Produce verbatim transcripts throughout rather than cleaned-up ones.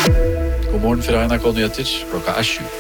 God morgen fra N R K Nyheter, klokka er sju.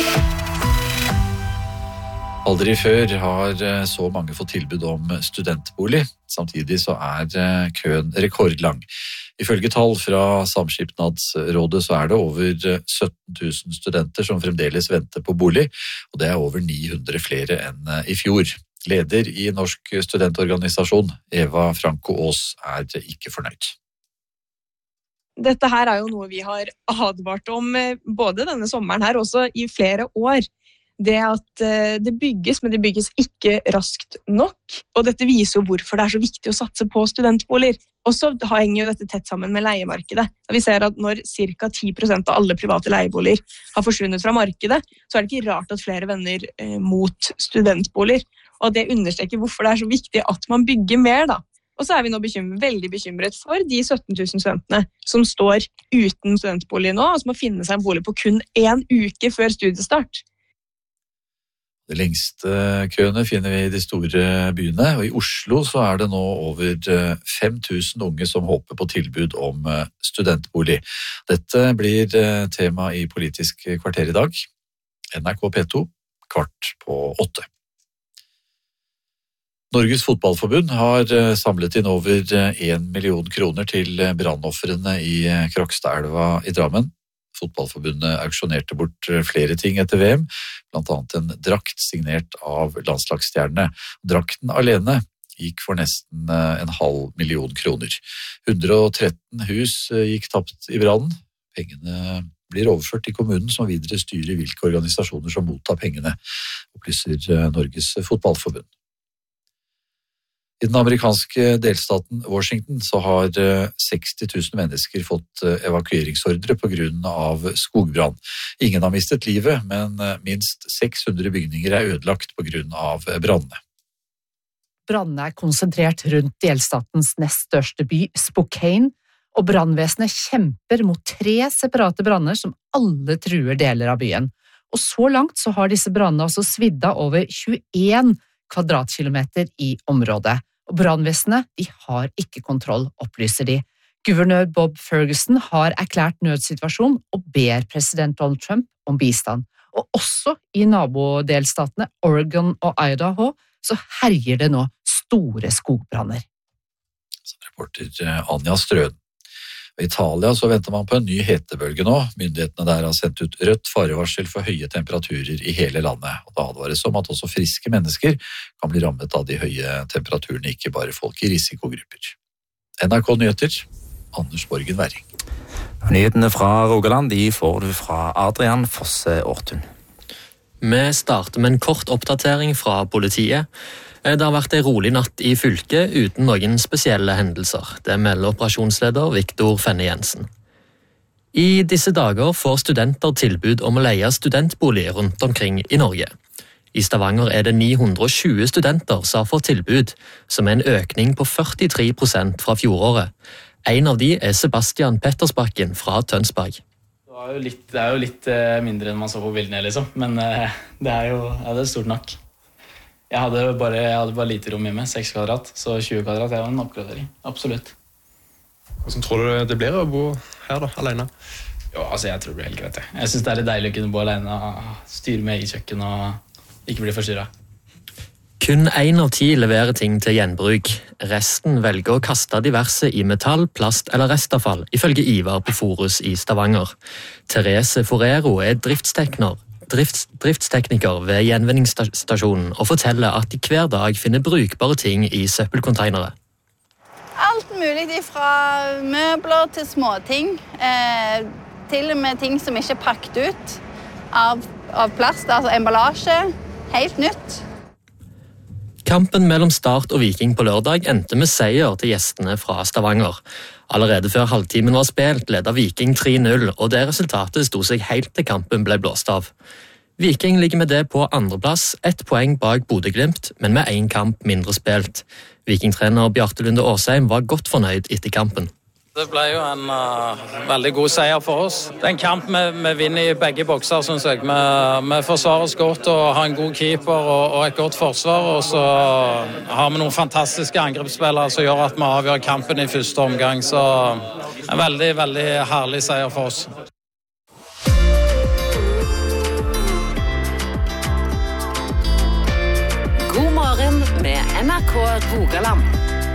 Aldri før har så mange fått tilbud om studentbolig. Samtidig så er køen rekordlang. Ifølge tall fra Samskipnadsrådet så er det over sytten tusen studenter som fremdeles venter på bolig, og det er over ni hundre flere enn i fjor. Leder i Norsk studentorganisasjon, Eva Franco Aas, er ikke fornøyd. Dette her er jo noe vi har advart om både denne sommeren her, også i flere år. Det at det bygges, men det bygges ikke raskt nok. Og dette viser jo hvorfor det er så viktig å satse på studentboliger. Og så henger jo dette tett sammen med leiemarkedet. Vi ser at når ca ti prosent av alle private leieboliger har forsvunnet fra markedet, så er det ikke rart at flere vender mot studentboliger. Og det understreker hvorfor det er så viktig at man bygger mer da. Og så er vi nå bekymret, veldig bekymret for de sytten tusen studentene som står uten studentbolig nå, og som må finne seg en bolig på kun en uke før studiestart. De lengste køene finner vi i de store byene, og i Oslo så er det nå over fem tusen unge som håper på tilbud om studentbolig. Dette blir tema i Politisk kvarter i dag. N R K P to, kvart på åtte. Norges fotballforbund har samlet inn over en million kroner til brannofrene i Krokstadelva i Drammen. Fotballforbundet auksjonerte bort flere ting etter V M, blant annet en drakt signert av landslagsstjernene. Drakten alene gikk for nesten en halv million kroner. hundre og tretten hus gikk tapt i brannen. Pengene blir overført til kommunen som videre styrer hvilke organisasjoner som mottar pengene, opplyser Norges fotballforbund. I den amerikanske delstaten Washington så har seksti tusen mennesker fått evakueringsordre på grunn av skogbrann. Ingen har mistet livet, men minst seks hundre bygninger er ødelagt på grunn av brannene. Brannene er konsentrert rundt delstatens nest største by, Spokane, og brannvesenet kjemper mot tre separate branner som alle truer deler av byen. Og så langt så har disse brannene altså svidd av over tjueen kvadratkilometer i området. Og brannvesenet, de har ikke kontroll, opplyser de. Guvernør Bob Ferguson har erklært nødsituasjon og ber president Donald Trump om bistand. Og også i nabodelstatene Oregon og Idaho så herjer det nå store skogbranner. Som reporter Anja Strøden. I Italia så venter man på en ny hetebølge nå. Myndighetene der har sendt ut rødt farevarsel for høye temperaturer i hele landet. Og det advares om at også friske mennesker kan bli rammet av de høye temperaturene, ikke bare folk i risikogrupper. N R K Nyheter, Anders Borgen Werring. Nyhetene fra Rogaland de får du fra Adrian Fosse Årtun. Vi starter med en kort oppdatering fra politiet. Det har vært en rolig natt i fylket uten noen spesielle hendelser. Det melder operasjonsleder Viktor Fenne Jensen. I disse dager får studenter tilbud om å leie studentbolig rundt omkring i Norge. I Stavanger er det ni hundre og tjue studenter som har fått tilbud, som er en økning på førtitre prosent fra fjoråret. En av de er Sebastian Pettersbakken fra Tønsberg. Det er jo litt, det er jo litt mindre enn man så på bildene, liksom. Men det er jo ja, det er stort nok. Jeg hadde bare, jeg hadde bare lite rom hjemme, seks kvadrat, så tjue kvadrat er jo en oppgradering, absolutt. Hvordan tror du det blir å bo her da, alene? Jo, altså jeg tror det blir helt greit. Jeg synes det er litt deilig å kunne bo alene, styre med i kjøkken og ikke bli forstyrret. Kun en av ti leverer ting til gjenbruk. Resten velger å kaste diverse i metall, plast eller restavfall, ifølge Ivar på Forus i Stavanger. Therese Forero er driftstekner. Drifts, driftstekniker ved gjenvinningsstasjonen og forteller at de hver dag finner brukbare ting i søppelkonteinere. Alt mulig fra møbler til småting, eh, til og med ting som ikke er pakket ut av, av plast, altså emballasje, helt nytt. Kampen mellom Start og Viking på lørdag endte med seier til gjestene fra Stavanger. Allerede før halvtimen var spilt, ledet Viking tre null, og det resultatet sto seg helt til kampen ble blåst av. Viking ligger med det på andreplass, ett poeng bak Bodø/Glimt, men med én kamp mindre spilt. Viking-trener Bjarte Lunde Åsheim var godt fornøyd etter kampen. Det ble jo en uh, veldig god seier for oss. Det er en kamp vi, vi vinner i begge bokser, synes jeg. Vi, vi forsvarer oss godt og har en god keeper og, og et godt forsvar. Og så har vi noen fantastiske angrepsspillere som gjør at vi avgjør kampen i første omgang. Så en veldig, veldig herlig seier for oss. God morgen med N R K Rogaland.